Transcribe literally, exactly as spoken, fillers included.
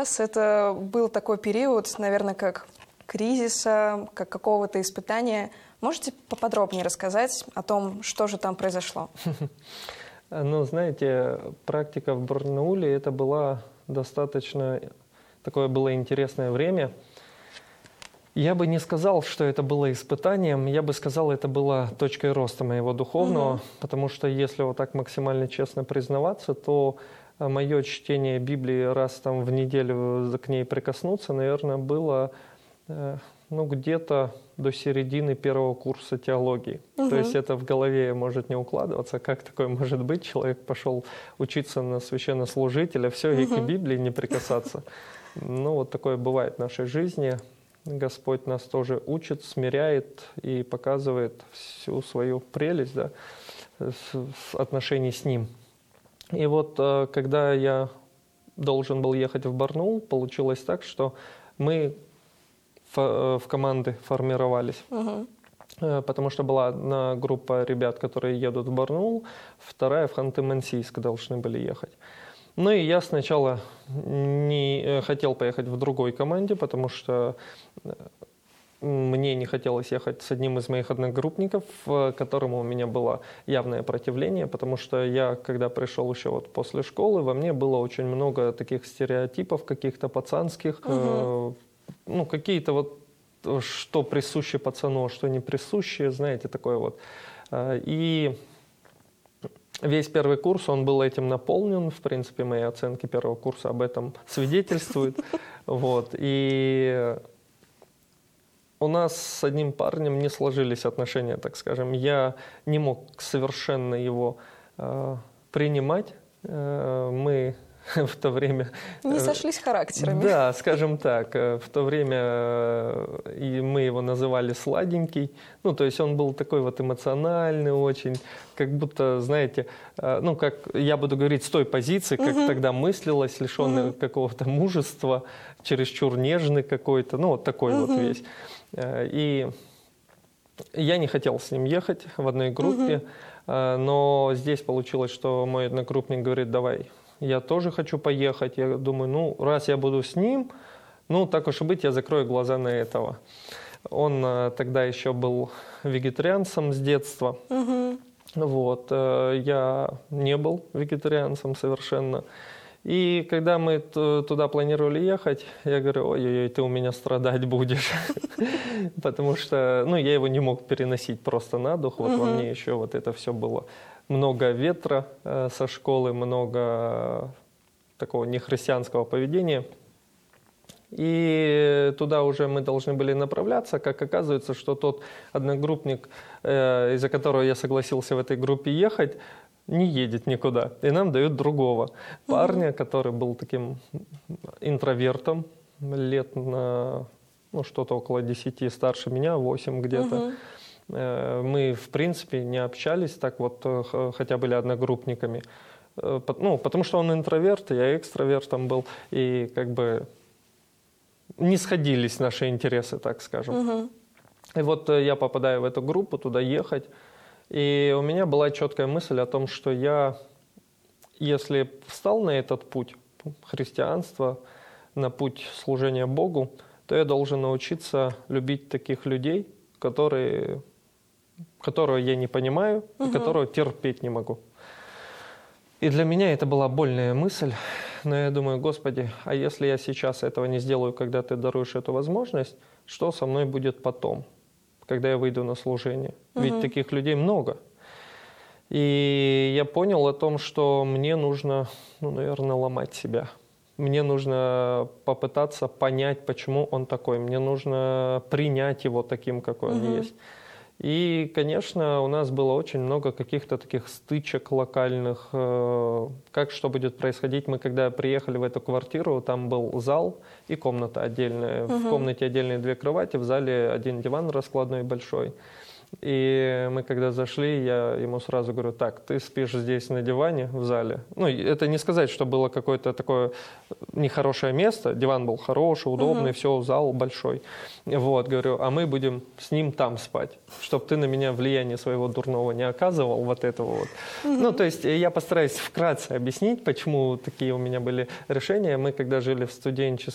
вас это был такой период, наверное, как кризиса, как какого-то испытания. Можете поподробнее рассказать о том, что же там произошло? Ну, знаете, практика в Барнауле, это была достаточно, такое было интересное время. Я бы не сказал, что это было испытанием, я бы сказал, это было точкой роста моего духовного, угу. потому что если вот так максимально честно признаваться, то мое чтение Библии раз там в неделю к ней прикоснуться, наверное, было ну, где-то до середины первого курса теологии. Угу. То есть это в голове может не укладываться, как такое может быть, человек пошел учиться на священнослужителя, все, угу. и к Библии не прикасаться. Ну, вот такое бывает в нашей жизни. Господь нас тоже учит, смиряет и показывает всю свою прелесть, да, с отношений с Ним. И вот когда я должен был ехать в Барнаул, получилось так, что мы в команды формировались. Угу. Потому что была одна группа ребят, которые едут в Барнаул, вторая в Ханты-Мансийск должны были ехать. Ну и я сначала не хотел поехать в другой команде, потому что мне не хотелось ехать с одним из моих одногруппников, к которому у меня было явное противление, потому что я, когда пришел еще вот после школы, во мне было очень много таких стереотипов каких-то пацанских, угу. ну какие-то вот, что присуще пацану, что не присуще, знаете, такое вот. И весь первый курс, он был этим наполнен. В принципе, мои оценки первого курса об этом свидетельствуют. Вот. И у нас с одним парнем не сложились отношения, так скажем. Я не мог совершенно его э, принимать. Э, мы в то время... Не сошлись характерами. Да, скажем так. В то время и мы его называли сладенький. Ну, то есть он был такой вот эмоциональный очень, как будто, знаете, ну, как я буду говорить с той позиции, как угу. тогда мыслилось, лишенный угу. какого-то мужества, чересчур нежный какой-то, ну, вот такой угу. вот весь. И я не хотел с ним ехать в одной группе, угу. но здесь получилось, что мой одногруппник говорит: давай, я тоже хочу поехать. Я думаю, ну, раз я буду с ним, ну, так уж и быть, я закрою глаза на этого. Он а, тогда еще был вегетарианцем с детства. Угу. Вот, а, я не был вегетарианцем совершенно. И когда мы туда планировали ехать, я говорю: ой-ой-ой, ты у меня страдать будешь. Потому что, ну, я его не мог переносить просто на дух. Вот во мне еще вот это все было. Много ветра э, со школы, много такого нехристианского поведения. И туда уже мы должны были направляться. Как оказывается, что тот одногруппник, э, из-за которого я согласился в этой группе ехать, не едет никуда. И нам дают другого парня, который был таким интровертом, лет на ну, что-то около десяти, старше меня, восемь где-то. Uh-huh. Мы, в принципе, не общались так вот, хотя были одногруппниками. Ну, потому что он интроверт, я экстравертом был, и как бы не сходились наши интересы, так скажем. Uh-huh. И вот я попадаю в эту группу, туда ехать, и у меня была четкая мысль о том, что я, если встал на этот путь христианства, на путь служения Богу, то я должен научиться любить таких людей, которые... которого я не понимаю, угу. и которого терпеть не могу. И для меня это была больная мысль, но я думаю: Господи, а если я сейчас этого не сделаю, когда Ты даруешь эту возможность, что со мной будет потом, когда я выйду на служение? Угу. Ведь таких людей много. И я понял о том, что мне нужно, ну, наверное, ломать себя. Мне нужно попытаться понять, почему он такой. Мне нужно принять его таким, какой угу. он есть. И, конечно, у нас было очень много каких-то таких стычек локальных. Как что будет происходить? Мы, когда приехали в эту квартиру, там был зал и комната отдельная. Угу. В комнате отдельные две кровати, в зале один диван раскладной большой. И мы когда зашли, я ему сразу говорю: так, ты спишь здесь на диване в зале. Ну, это не сказать, что было какое-то такое нехорошее место. Диван был хороший, удобный, угу. все, зал большой. Вот, говорю, а мы будем с ним там спать, чтобы ты на меня влияние своего дурного не оказывал, вот этого вот. Угу. Ну, то есть я постараюсь вкратце объяснить, почему такие у меня были решения. Мы когда жили в студенчестве,